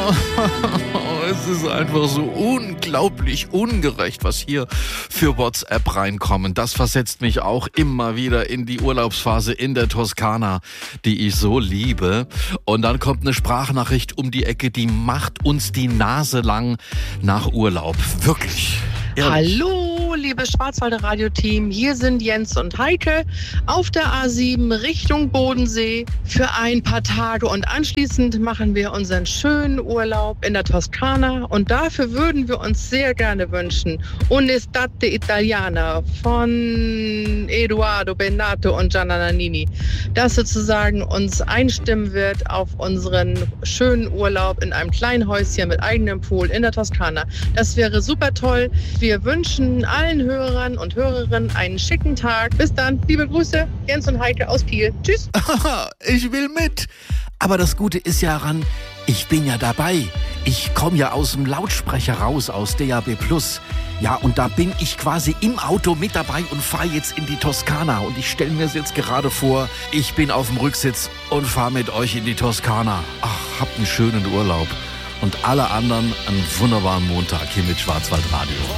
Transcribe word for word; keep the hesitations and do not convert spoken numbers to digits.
Es ist einfach so unglaublich ungerecht, was hier für WhatsApp reinkommen. Das versetzt mich auch immer wieder in die Urlaubsphase in der Toskana, die ich so liebe. Und dann kommt eine Sprachnachricht um die Ecke, die macht uns die Nase lang nach Urlaub. Wirklich. Ehrlich. Hallo, liebes Schwarzwälder Radio-Team. Hier sind Jens und Heike auf der A sieben Richtung Bodensee für ein paar Tage. Und anschließend machen wir unseren schönen Urlaub in der Toskana. Und dafür würden wir uns sehr gerne wünschen Un'estate Italiana von Edoardo Bennato und Gianna Nannini, das sozusagen uns einstimmen wird auf unseren schönen Urlaub in einem kleinen Häuschen mit eigenem Pool in der Toskana. Das wäre super toll. Wir wünschen allen Hörern und Hörerinnen einen schicken Tag. Bis dann. Liebe Grüße, Jens und Heike aus Kiel. Tschüss. Ich will mit. Aber das Gute ist ja ran, ich bin ja dabei. Ich komme ja aus dem Lautsprecher raus, aus D A B plus. Ja, und da bin ich quasi im Auto mit dabei und fahre jetzt in die Toskana. Und ich stelle mir es jetzt gerade vor, ich bin auf dem Rücksitz und fahre mit euch in die Toskana. Ach, habt einen schönen Urlaub. Und alle anderen einen wunderbaren Montag hier mit Schwarzwaldradio.